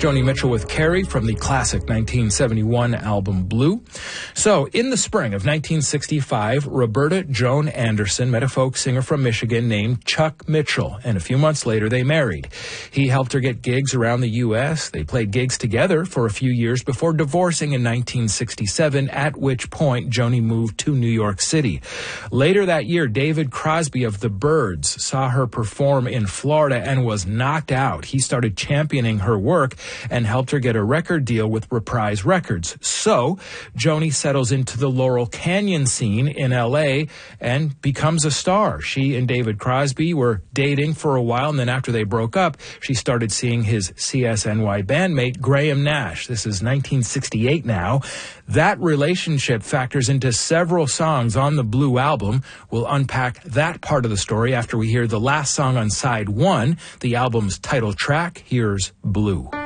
Joni Mitchell with Carrie from the classic 1971 album Blue. So, in the spring of 1965, Roberta Joan Anderson met a folk singer from Michigan named Chuck Mitchell, and a few months later they married. He helped her get gigs around the U.S. They played gigs together for a few years before divorcing in 1967, at which point Joni moved to New York City. Later that year, David Crosby of the Byrds saw her perform in Florida and was knocked out. He started championing her work and helped her get a record deal with Reprise Records. So, Joni settles into the Laurel Canyon scene in L.A. and becomes a star. She and David Crosby were dating for a while, and then after they broke up, she started seeing his CSNY bandmate, Graham Nash. This is 1968 now. That relationship factors into several songs on the Blue album. We'll unpack that part of the story after we hear the last song on side one, the album's title track. Here's Blue.